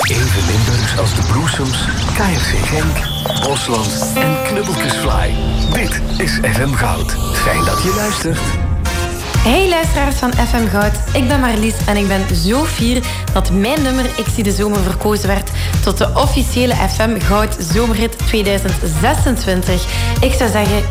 Even Limburgs als de Bloesems, KRC Genk, Bosland en Knubbeltjes Fly. Dit is FM Goud. Fijn dat je luistert. Hey luisteraars van FM Goud, ik ben Marlies en ik ben zo fier dat mijn nummer Ik zie de zomer verkozen werd tot de officiële FM Goud Zomerhit 2026. Ik zou zeggen,